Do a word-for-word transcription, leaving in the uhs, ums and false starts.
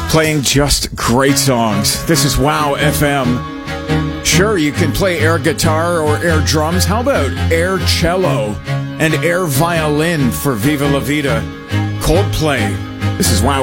Playing just great songs. This is Wow F M. Sure, you can play air guitar or air drums. How about air cello and air violin for Viva La Vida? Coldplay. This is Wow